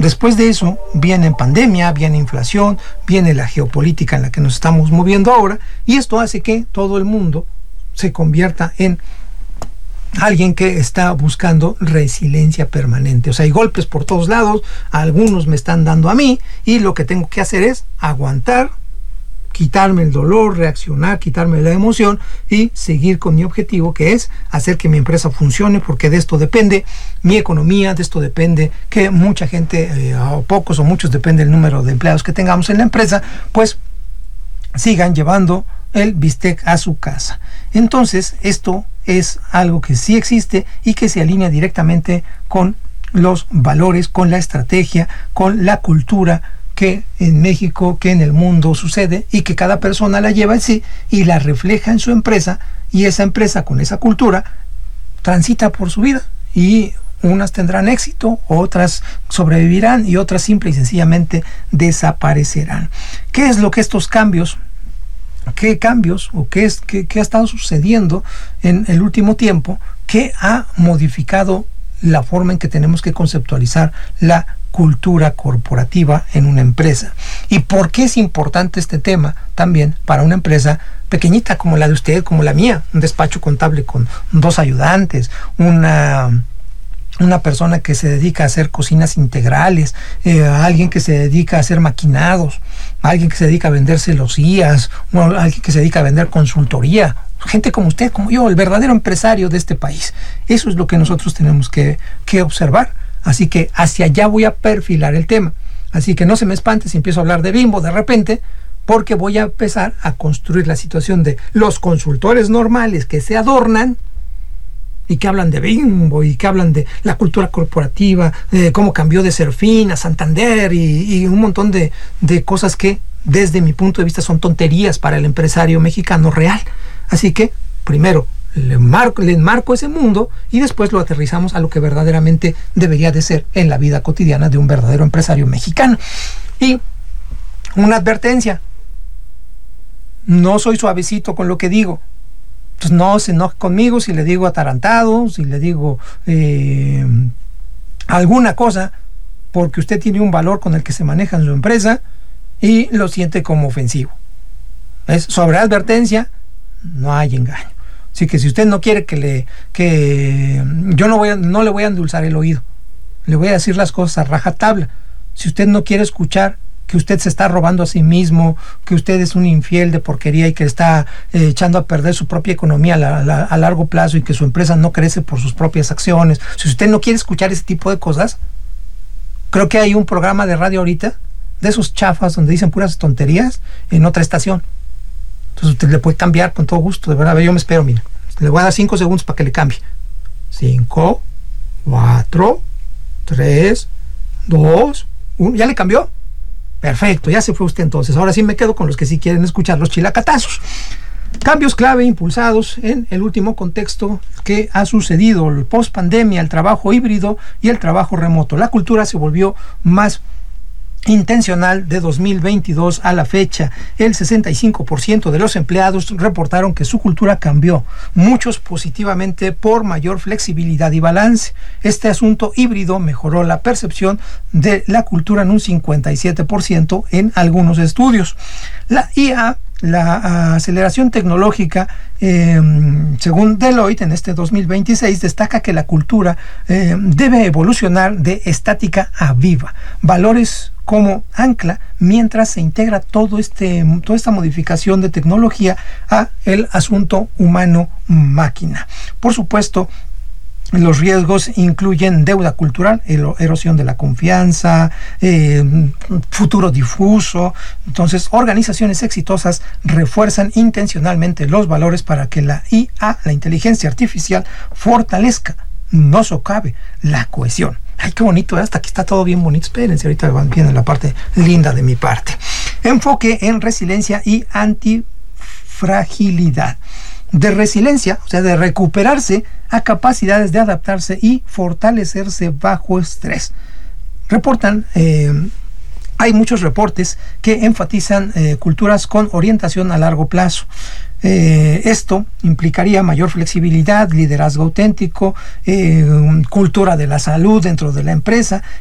Después de eso viene pandemia, viene inflación, viene la geopolítica en la que nos estamos moviendo ahora, y esto hace que todo el mundo se convierta en alguien que está buscando resiliencia permanente. O sea, hay golpes por todos lados, algunos me están dando a mí, y lo que tengo que hacer es aguantar, quitarme el dolor, reaccionar, quitarme la emoción y seguir con mi objetivo, que es hacer que mi empresa funcione, porque de esto depende mi economía, de esto depende que mucha gente, o pocos o muchos, depende el número de empleados que tengamos en la empresa, pues sigan llevando el bistec a su casa. Entonces, esto es algo que sí existe y que se alinea directamente con los valores, con la estrategia, con la cultura que en México, que en el mundo sucede, y que cada persona la lleva en sí y la refleja en su empresa, y esa empresa con esa cultura transita por su vida, y unas tendrán éxito, otras sobrevivirán y otras simple y sencillamente desaparecerán. ¿Qué es lo que estos cambios, qué cambios o qué ha estado sucediendo en el último tiempo que ha modificado la forma en que tenemos que conceptualizar la cultura corporativa en una empresa? ¿Y por qué es importante este tema también para una empresa pequeñita como la de usted, como la mía? Un despacho contable con 2 ayudantes, una persona que se dedica a hacer cocinas integrales, alguien que se dedica a hacer maquinados, alguien que se dedica a vender celosías, alguien que se dedica a vender consultoría. Gente como usted, como yo, el verdadero empresario de este país. Eso es lo que nosotros tenemos que observar. Así que hacia allá voy a perfilar el tema. Así que no se me espante si empiezo a hablar de Bimbo de repente, porque voy a empezar a construir la situación de los consultores normales que se adornan y que hablan de Bimbo y que hablan de la cultura corporativa, cómo cambió de Serfín a Santander y un montón de cosas que desde mi punto de vista son tonterías para el empresario mexicano real. Así que primero le enmarco ese mundo y después lo aterrizamos a lo que verdaderamente debería de ser en la vida cotidiana de un verdadero empresario mexicano. Y una advertencia: no soy suavecito con lo que digo. Pues no se enoje conmigo si le digo atarantado, si le digo alguna cosa, porque usted tiene un valor con el que se maneja en su empresa y lo siente como ofensivo. Es sobre advertencia, no hay engaño. Así que si usted no quiere yo no le voy a endulzar el oído, le voy a decir las cosas a rajatabla. Si usted no quiere escuchar que usted se está robando a sí mismo, que usted es un infiel de porquería y que está echando a perder su propia economía a largo plazo y que su empresa no crece por sus propias acciones, si usted no quiere escuchar ese tipo de cosas, creo que hay un programa de radio ahorita de esos chafas donde dicen puras tonterías en otra estación. Entonces usted le puede cambiar con todo gusto, de verdad. Yo me espero, mira, le voy a dar 5 segundos para que le cambie. 5, 4, 3, 2, 1. ¿Ya le cambió? Perfecto, ya se fue usted entonces. Ahora sí me quedo con los que sí quieren escuchar los chilacatazos. Cambios clave impulsados en el último contexto que ha sucedido, el post-pandemia, el trabajo híbrido y el trabajo remoto. La cultura se volvió más intencional de 2022 a la fecha. El 65% de los empleados reportaron que su cultura cambió, muchos positivamente por mayor flexibilidad y balance. Este asunto híbrido mejoró la percepción de la cultura en un 57% en algunos estudios. La IA, la aceleración tecnológica, según Deloitte en este 2026, destaca que la cultura debe evolucionar de estática a viva, valores como ancla, mientras se integra toda esta modificación de tecnología a el asunto humano-máquina. Por supuesto, los riesgos incluyen deuda cultural, erosión de la confianza, futuro difuso. Entonces, organizaciones exitosas refuerzan intencionalmente los valores para que la IA, la inteligencia artificial, fortalezca, no socave, la cohesión. Ay, qué bonito, hasta aquí está todo bien bonito. Espérense, ahorita viene la parte linda de mi parte. Enfoque en resiliencia y antifragilidad. De resiliencia, o sea, de recuperarse a capacidades de adaptarse y fortalecerse bajo estrés. Reportan, hay muchos reportes que enfatizan culturas con orientación a largo plazo. Esto implicaría mayor flexibilidad, liderazgo auténtico, cultura de la salud dentro de la empresa